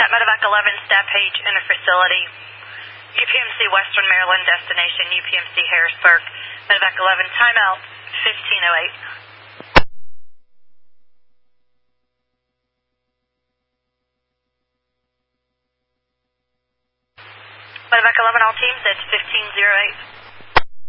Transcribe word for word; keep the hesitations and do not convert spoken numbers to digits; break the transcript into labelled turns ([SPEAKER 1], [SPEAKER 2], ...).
[SPEAKER 1] at Medevac eleven, stat page, inner facility. U P M C Western Maryland, destination U P M C Harrisburg. Medevac eleven, timeout fifteen oh eight. Medevac eleven, all teams, it's fifteen oh eight.